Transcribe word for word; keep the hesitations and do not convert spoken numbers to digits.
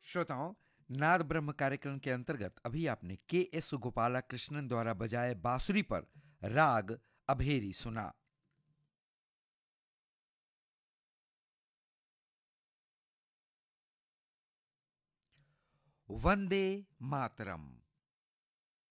श्रोताओं, नाद ब्रह्म कार्यक्रम के अंतर्गत अभी आपने के एस गोपाला कृष्णन द्वारा बजाए बांसुरी पर राग अभेरी सुना। वंदे मातरम।